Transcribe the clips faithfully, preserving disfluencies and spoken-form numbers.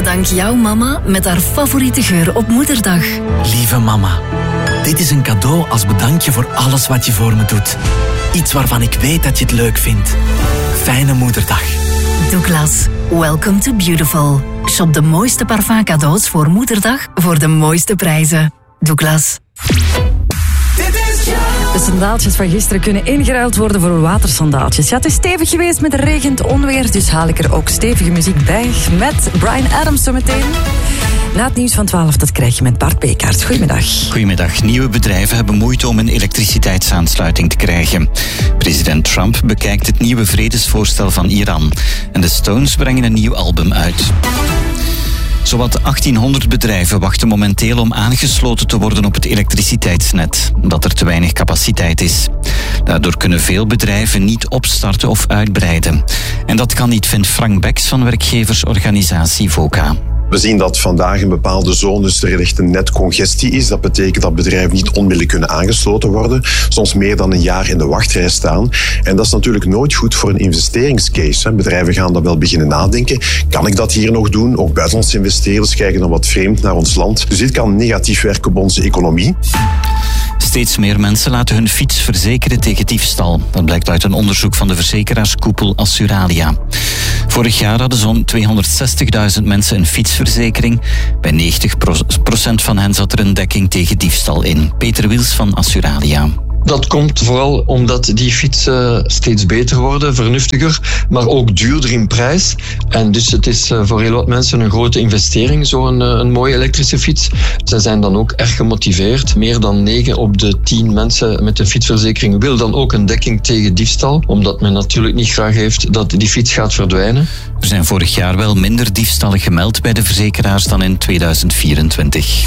Bedank jouw mama met haar favoriete geur op moederdag. Lieve mama, dit is een cadeau als bedankje voor alles wat je voor me doet. Iets waarvan ik weet dat je het leuk vindt. Fijne moederdag. Douglas, welcome to beautiful. Shop de mooiste parfum cadeaus voor moederdag voor de mooiste prijzen. Douglas. De sandaaltjes van gisteren kunnen ingeruild worden voor watersandaaltjes. Ja, het is stevig geweest met regent, onweer, dus haal ik er ook stevige muziek bij. Met Bryan Adams zometeen. Na het nieuws van twaalf, dat krijg je met Bart Bekaert. Goedemiddag. Goedemiddag. Nieuwe bedrijven hebben moeite om een elektriciteitsaansluiting te krijgen. President Trump bekijkt het nieuwe vredesvoorstel van Iran. En de Stones brengen een nieuw album uit. Zowat achttienhonderd bedrijven wachten momenteel om aangesloten te worden op het elektriciteitsnet, omdat er te weinig capaciteit is. Daardoor kunnen veel bedrijven niet opstarten of uitbreiden. En dat kan niet, vindt Frank Beks van werkgeversorganisatie VOCA. We zien dat vandaag in bepaalde zones er echt een netcongestie is. Dat betekent dat bedrijven niet onmiddellijk kunnen aangesloten worden. Soms meer dan een jaar in de wachtrij staan. En dat is natuurlijk nooit goed voor een investeringscase. Bedrijven gaan dan wel beginnen nadenken. Kan ik dat hier nog doen? Ook buitenlandse investeerders kijken dan wat vreemd naar ons land. Dus dit kan negatief werken op onze economie. Steeds meer mensen laten hun fiets verzekeren tegen diefstal. Dat blijkt uit een onderzoek van de verzekeraarskoepel Assuralia. Vorig jaar hadden zo'n tweehonderdzestigduizend mensen een fietsverzekering. Bij negentig procent van hen zat er een dekking tegen diefstal in. Peter Wiels van Assuralia. Dat komt vooral omdat die fietsen steeds beter worden, vernuftiger, maar ook duurder in prijs. En dus het is voor heel wat mensen een grote investering, zo'n een mooie elektrische fiets. Zij zijn dan ook erg gemotiveerd. Meer dan negen op de tien mensen met een fietsverzekering wil dan ook een dekking tegen diefstal, omdat men natuurlijk niet graag heeft dat die fiets gaat verdwijnen. Er zijn vorig jaar wel minder diefstallen gemeld bij de verzekeraars dan in tweeduizend vierentwintig.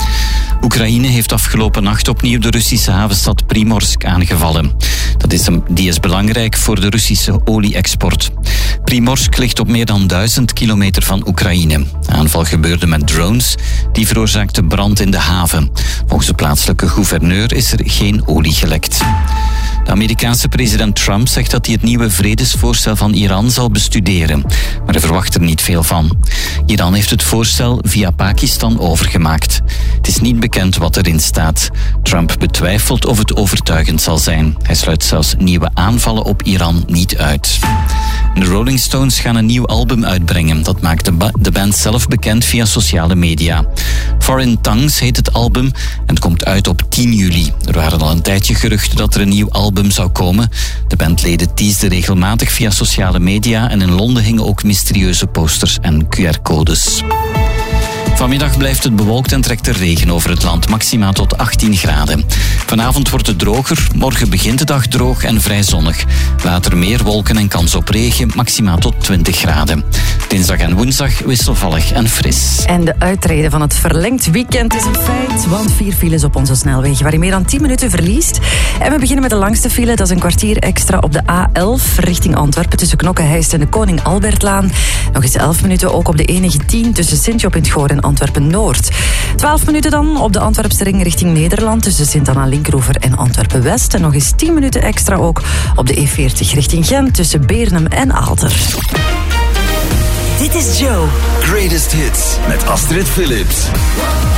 Oekraïne heeft afgelopen nacht opnieuw de Russische havenstad Primorsk aangevallen. Dat is een, die is belangrijk voor de Russische olie-export. Primorsk ligt op meer dan duizend kilometer van Oekraïne. De aanval gebeurde met drones. Die veroorzaakte brand in de haven. Volgens de plaatselijke gouverneur is er geen olie gelekt. De Amerikaanse president Trump zegt dat hij het nieuwe vredesvoorstel van Iran zal bestuderen. Maar hij verwacht er niet veel van. Iran heeft het voorstel via Pakistan overgemaakt. Het is niet bekend wat erin staat. Trump betwijfelt of het overtuigend zal zijn. Hij sluit zelfs nieuwe aanvallen op Iran niet uit. De Rolling Stones gaan een nieuw album uitbrengen. Dat maakt de, ba- de band zelf bekend via sociale media. Foreign Tongues heet het album en het komt uit op tien juli. Er waren al een tijdje geruchten dat er een nieuw album zou komen. De bandleden teasden regelmatig via sociale media en in Londen hingen ook mysterieuze posters en Q R-codes. Vanmiddag blijft het bewolkt en trekt er regen over het land, maximaal tot achttien graden. Vanavond wordt het droger, morgen begint de dag droog en vrij zonnig. Later meer wolken en kans op regen, maximaal tot twintig graden. Dinsdag en woensdag wisselvallig en fris. En de uitreden van het verlengd weekend is een feit, want vier files op onze snelwegen waar je meer dan tien minuten verliest. En we beginnen met de langste file, dat is een kwartier extra op de A elf richting Antwerpen tussen Knokke-Heist en de Koning Albertlaan. Nog eens elf minuten ook op de E negentien tussen Sint-Job in het Goor en Antwerpen-Noord. twaalf minuten dan op de Antwerpse ring richting Nederland tussen Sint-Anna-Linkroever en Antwerpen-West. En nog eens tien minuten extra ook op de E veertig richting Gent tussen Beernem en Aalter. Dit is Joe. Greatest Hits met Astrid Phillips.